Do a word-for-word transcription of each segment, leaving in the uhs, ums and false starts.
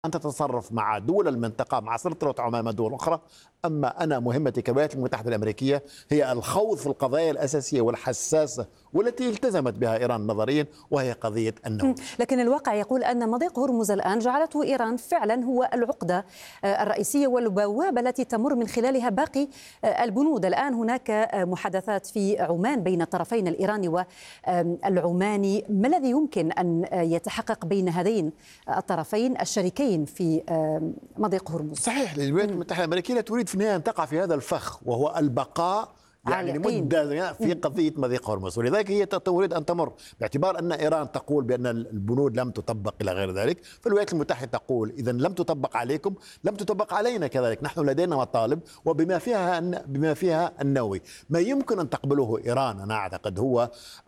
أن تتصرف مع دول المنطقة، مع سلطنة عمان مع دول أخرى. أما أنا مهمتي كالولايات المتحدة الأمريكية هي الخوض في القضايا الأساسية والحساسة والتي التزمت بها إيران نظريا، وهي قضية النووي. لكن الواقع يقول أن مضيق هرمز الآن جعلته إيران فعلا هو العقدة الرئيسية والبوابة التي تمر من خلالها باقي البنود. الآن هناك محادثات في عمان بين الطرفين الإيراني والعماني. ما الذي يمكن أن يتحقق بين هذين الطرفين الشريكين في مضيق هرمز؟ صحيح، الولايات المتحدة الأمريكية لا تريد في النهاية أن تقع في هذا الفخ، وهو البقاء يعني لمدة في قضية مضيق هرمز، ولذلك هي تريد أن تمر، باعتبار أن إيران تقول بأن البنود لم تطبق إلى غير ذلك، فالولايات المتحدة تقول إذا لم تطبق عليكم لم تطبق علينا كذلك، نحن لدينا مطالب وبما فيها بما فيها النووي. ما يمكن أن تقبله إيران أنا أعتقد هو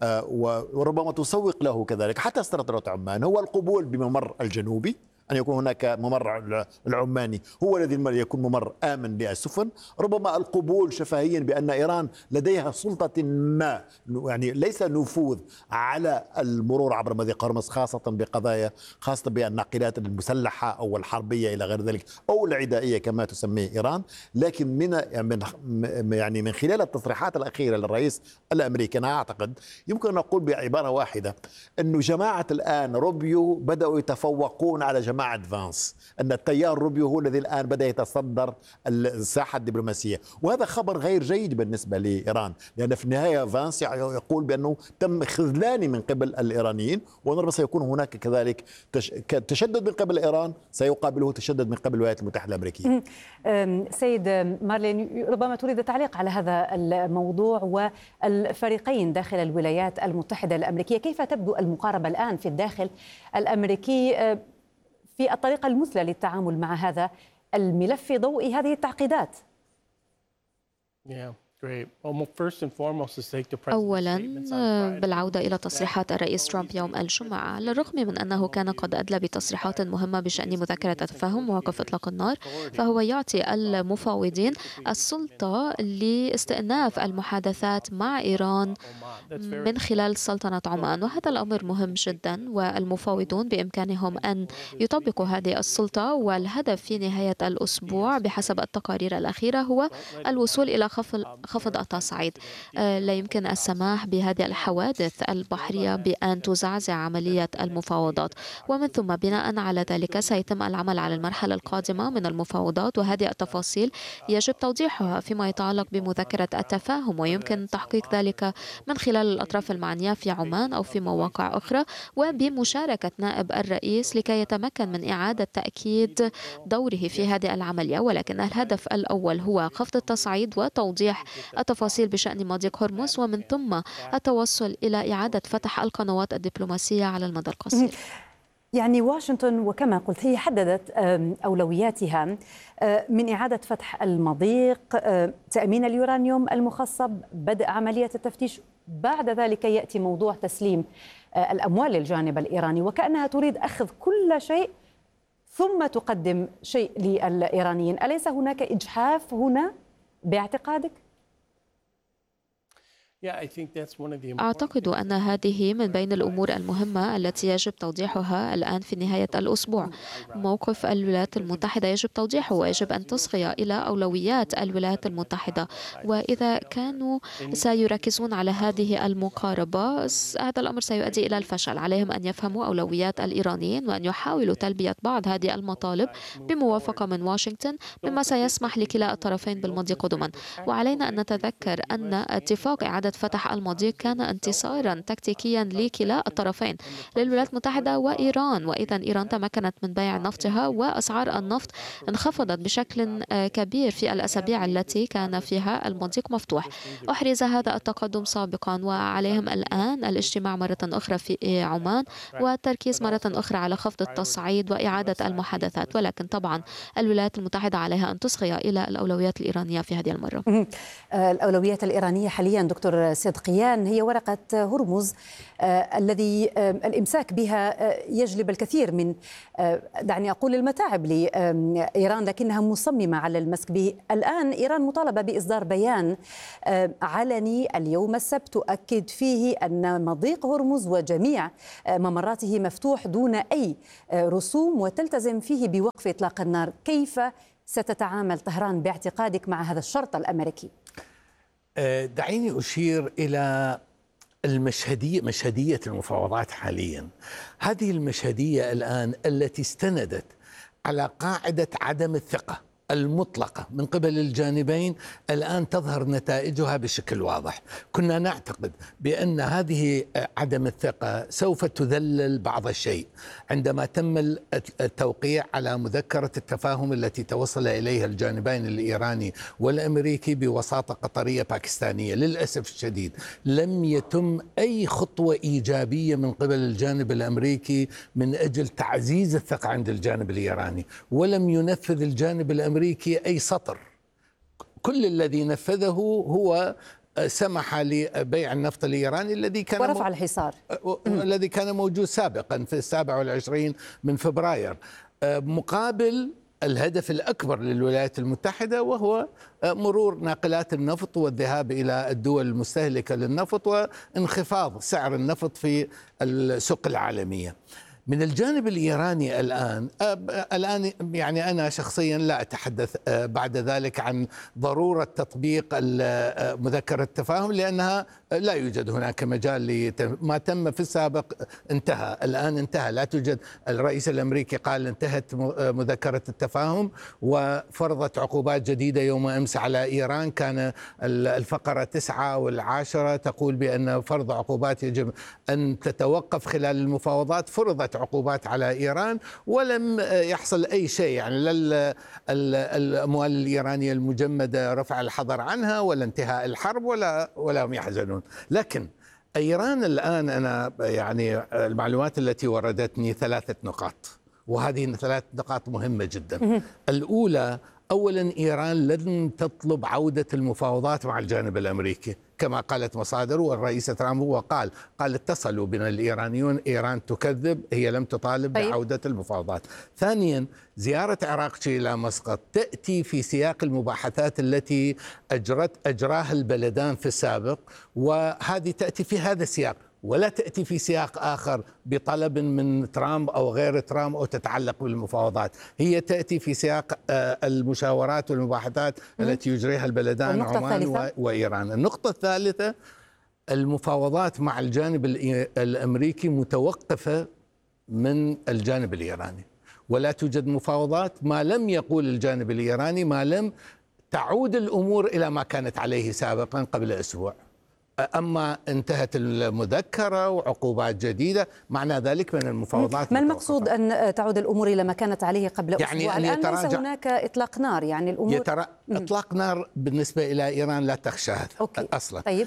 وربما تسوق له كذلك حتى سلطنة عمان هو القبول بممر الجنوبي، أن يكون هناك ممر العماني هو الذي يكون ممر آمن للسفن، ربما القبول شفهيا بأن إيران لديها سلطة ما، يعني ليس نفوذ على المرور عبر مضيق هرمز، خاصة بقضايا خاصة بالناقلات المسلحة أو الحربية إلى غير ذلك أو العدائية كما تسميه إيران. لكن من يعني من خلال التصريحات الأخيرة للرئيس الأمريكي أنا أعتقد يمكن أن نقول بعبارة واحدة أنه جماعة الآن روبيو بدأوا يتفوقون على جماعة فانس، أن التيار روبيو هو الذي الآن بدأ يتصدر الساحة الدبلوماسية، وهذا خبر غير جيد بالنسبة لإيران، لأن في النهاية فانس يقول بأنه تم خذلان من قبل الإيرانيين، وربما سيكون هناك كذلك تشدد من قبل إيران سيقابله تشدد من قبل الولايات المتحدة الأمريكية. سيد مارلين، ربما تريد التعليق على هذا الموضوع والفريقين داخل الولايات المتحدة الأمريكية. كيف تبدو المقاربة الآن في الداخل الأمريكي في الطريقة المثلى للتعامل مع هذا الملف في ضوء هذه التعقيدات؟ Yeah. أولا بالعودة إلى تصريحات الرئيس ترامب يوم الجمعة، على الرغم من أنه كان قد أدلى بتصريحات مهمة بشأن مذكرة التفاهم ووقف إطلاق النار، فهو يعطي المفاوضين السلطة لاستئناف المحادثات مع إيران من خلال سلطنة عمان، وهذا الأمر مهم جدا، والمفاوضون بإمكانهم أن يطبقوا هذه السلطة، والهدف في نهاية الأسبوع بحسب التقارير الأخيرة هو الوصول إلى خفض خفض التصعيد. لا يمكن السماح بهذه الحوادث البحرية بأن تزعزع عملية المفاوضات، ومن ثم بناء على ذلك سيتم العمل على المرحلة القادمة من المفاوضات، وهذه التفاصيل يجب توضيحها فيما يتعلق بمذكرة التفاهم، ويمكن تحقيق ذلك من خلال الأطراف المعنية في عمان أو في مواقع أخرى، وبمشاركة نائب الرئيس لكي يتمكن من إعادة تأكيد دوره في هذه العملية. ولكن الهدف الأول هو خفض التصعيد وتوضيح التفاصيل بشأن مضيق هرمز، ومن ثم التوصل إلى إعادة فتح القنوات الدبلوماسية على المدى القصير. يعني واشنطن وكما قلت هي حددت أولوياتها من إعادة فتح المضيق، تأمين اليورانيوم المخصب، بدء عملية التفتيش، بعد ذلك يأتي موضوع تسليم الأموال للجانب الإيراني، وكأنها تريد أخذ كل شيء ثم تقدم شيء للإيرانيين. أليس هناك إجحاف هنا باعتقادك؟ أعتقد أن هذه من بين الأمور المهمة التي يجب توضيحها الآن في نهاية الأسبوع. موقف الولايات المتحدة يجب توضيحه، ويجب أن تصغي إلى أولويات الولايات المتحدة، وإذا كانوا سيركزون على هذه المقاربة هذا الأمر سيؤدي إلى الفشل. عليهم أن يفهموا أولويات الإيرانيين وأن يحاولوا تلبية بعض هذه المطالب بموافقة من واشنطن، مما سيسمح لكلا الطرفين بالمضي قدما. وعلينا أن نتذكر أن اتفاق إعادة فتح المضيق كان انتصارا تكتيكيا لكلا الطرفين، للولايات المتحدة وإيران، وإذا إيران تمكنت من بيع نفطها وأسعار النفط انخفضت بشكل كبير في الأسابيع التي كان فيها المضيق مفتوح. أحرز هذا التقدم سابقا، وعليهم الآن الاجتماع مرة أخرى في عمان والتركيز مرة أخرى على خفض التصعيد وإعادة المحادثات، ولكن طبعا الولايات المتحدة عليها أن تصغي إلى الأولويات الإيرانية في هذه المرة. الأولويات الإيرانية حاليا دكتور دكتور صدقيان هي ورقة هرمز آه الذي آه الإمساك بها آه يجلب الكثير من آه دعني أقول المتاعب لإيران، لكنها مصممة على المسك به. الآن إيران مطالبة بإصدار بيان آه علني اليوم السبت تؤكد فيه أن مضيق هرمز وجميع آه ممراته مفتوح دون أي آه رسوم وتلتزم فيه بوقف إطلاق النار. كيف ستتعامل طهران باعتقادك مع هذا الشرط الأمريكي؟ دعيني أشير إلى المشهدية مشهدية المفاوضات حاليا. هذه المشهدية الآن التي استندت على قاعدة عدم الثقة المطلقة من قبل الجانبين الآن تظهر نتائجها بشكل واضح. كنا نعتقد بأن هذه عدم الثقة سوف تذلل بعض الشيء عندما تم التوقيع على مذكرة التفاهم التي توصل إليها الجانبين الإيراني والأمريكي بوساطة قطرية باكستانية. للأسف الشديد لم يتم أي خطوة إيجابية من قبل الجانب الأمريكي من أجل تعزيز الثقة عند الجانب الإيراني، ولم ينفذ الجانب الأمريكي أي سطر. كل الذي نفذه هو سمح لبيع النفط الإيراني الذي كان ورفع الحصار الذي كان موجود سابقا في السابع والعشرين من فبراير، مقابل الهدف الأكبر للولايات المتحدة وهو مرور ناقلات النفط والذهاب إلى الدول المستهلكة للنفط وانخفاض سعر النفط في السوق العالمية. من الجانب الإيراني الآن الآن يعني أنا شخصيا لا أتحدث بعد ذلك عن ضرورة تطبيق مذكرة التفاهم، لأنها لا يوجد هناك مجال ما تم في السابق انتهى، الآن انتهى، لا توجد. الرئيس الأمريكي قال انتهت مذكرة التفاهم وفرضت عقوبات جديدة يوم أمس على إيران. كان الفقرة تسعة والعاشرة تقول بأن فرض عقوبات يجب أن تتوقف خلال المفاوضات. فرضت عقوبات على إيران ولم يحصل أي شيء، يعني لا الأموال الإيرانية المجمدة رفع الحظر عنها ولا انتهاء الحرب ولا ولا هم يحزنون. لكن إيران الآن أنا يعني المعلومات التي وردتني ثلاثة نقاط، وهذه ثلاث نقاط مهمة جدا. الأولى، أولا إيران لن تطلب عودة المفاوضات مع الجانب الأمريكي كما قالت مصادر، والرئيس ترامب هو قال قال اتصلوا بنا الإيرانيون، إيران تكذب، هي لم تطالب طيب. بعودة المفاوضات. ثانيا، زيارة عراقچي إلى مسقط تأتي في سياق المباحثات التي أجرت أجراها البلدان في السابق، وهذه تأتي في هذا السياق ولا تأتي في سياق آخر بطلب من ترامب أو غير ترامب أو تتعلق بالمفاوضات. هي تأتي في سياق المشاورات والمباحثات التي يجريها البلدان عمان وإيران. النقطة الثالثة، المفاوضات مع الجانب الأمريكي متوقفة من الجانب الإيراني، ولا توجد مفاوضات ما لم يقول الجانب الإيراني، ما لم تعود الأمور إلى ما كانت عليه سابقا قبل أسبوع. أما انتهت المذكرة وعقوبات جديدة معنى ذلك من المفاوضات. ما المقصود أن تعود الأمور إلى ما كانت عليه قبل يعني أسبوع؟ أن الآن ليس هناك إطلاق نار، يعني الأمور يتر... إطلاق نار بالنسبة إلى إيران لا تخشى هذا أصلا. طيب.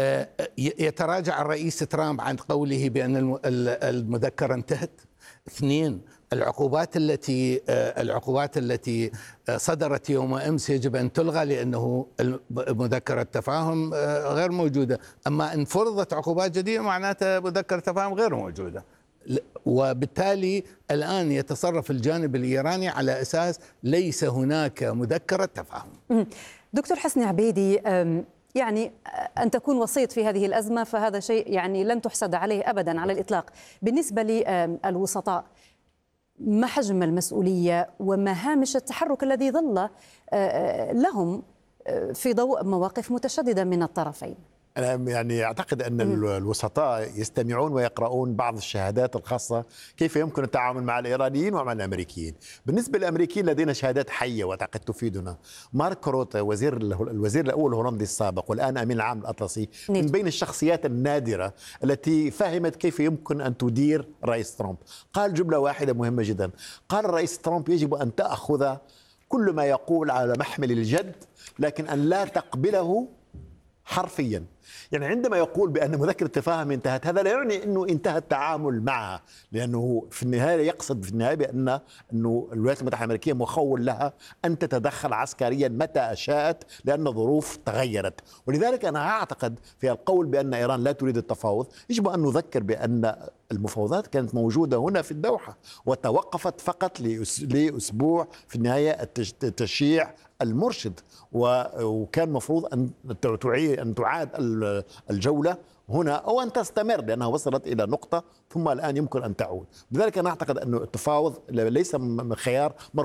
يتراجع الرئيس ترامب عن قوله بأن المذكرة انتهت. اثنين، العقوبات التي العقوبات التي صدرت يوم أمس يجب أن تلغى لأنه مذكرة التفاهم غير موجودة. أما إن فرضت عقوبات جديدة معناتها مذكرة التفاهم غير موجودة، وبالتالي الآن يتصرف الجانب الإيراني على أساس ليس هناك مذكرة تفاهم. دكتور حسني عبيدي، يعني أن تكون وسيط في هذه الأزمة فهذا شيء يعني لن تحسد عليه أبدا على الإطلاق. بالنسبة للوسطاء، ما حجم المسؤولية وما هامش التحرك الذي ظل لهم في ضوء مواقف متشددة من الطرفين؟ أنا يعني أعتقد أن الوسطاء يستمعون ويقرؤون بعض الشهادات الخاصة كيف يمكن التعامل مع الإيرانيين ومع الأمريكيين. بالنسبة للأمريكيين لدينا شهادات حية وأعتقد تفيدنا. مارك روتا وزير الوزير الأول الهولندي السابق والآن أمين العام الأطلسي من بين الشخصيات النادرة التي فهمت كيف يمكن أن تدير رئيس ترامب. قال جملة واحدة مهمة جدا، قال الرئيس ترامب يجب أن تأخذ كل ما يقول على محمل الجد، لكن أن لا تقبله حرفيا. يعني عندما يقول بأن مذكرة التفاهم انتهت، هذا لا يعني أنه انتهى التعامل معها، لأنه في النهاية يقصد في النهاية بأن أنه الولايات المتحدة الأمريكية مخول لها أن تتدخل عسكريا متى شاءت لأن الظروف تغيرت. ولذلك أنا أعتقد في القول بأن إيران لا تريد التفاوض يجب أن نذكر بأن المفاوضات كانت موجودة هنا في الدوحة وتوقفت فقط لأسبوع في النهاية التشييع المرشد، وكان مفروض أن تعيد أن تعاد الجولة هنا أو أن تستمر لأنها وصلت إلى نقطة ثم الآن يمكن أن تعود. لذلك أنا أعتقد أن التفاوض ليس خيار